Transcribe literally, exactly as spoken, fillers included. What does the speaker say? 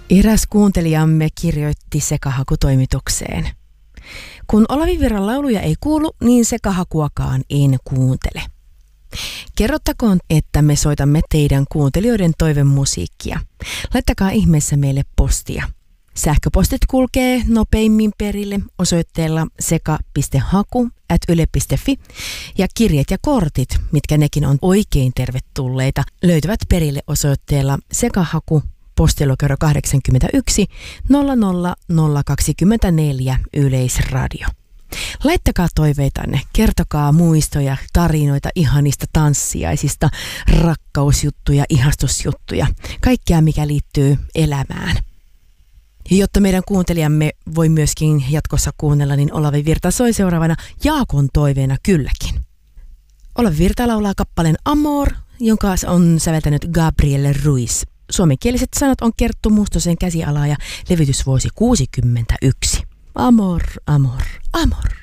Eräs kuuntelijamme kirjoitti sekahakutoimitukseen. Kun Olavi Virran lauluja ei kuulu, niin sekahakuakaan en kuuntele. Kerrottakoon, että me soitamme teidän kuuntelijoiden toivemusiikkia. Laittakaa ihmeessä meille postia. Sähköpostit kulkee nopeimmin perille osoitteella seka piste haku ät yle piste fi ja kirjeet ja kortit, mitkä nekin on oikein tervetulleita, löytyvät perille osoitteella sekahaku postilokero kahdeksankymmentäyksi nolla nolla nolla kaksikymmentäneljä Yleisradio. Laittakaa toiveitanne, kertokaa muistoja, tarinoita ihanista tanssiaisista, rakkausjuttuja, ihastusjuttuja, kaikkea mikä liittyy elämään. Ja jotta meidän kuuntelijamme voi myöskin jatkossa kuunnella, niin Olavi Virta soi seuraavana Jaakon toiveena kylläkin. Olavi Virta laulaa kappaleen Amor, jonka on säveltänyt Gabriel Ruiz. Suomenkieliset sanat on Kerttu Mustosen käsialaa ja levytysvuosi kuusikymmentäyksi. Amor, amor, amor.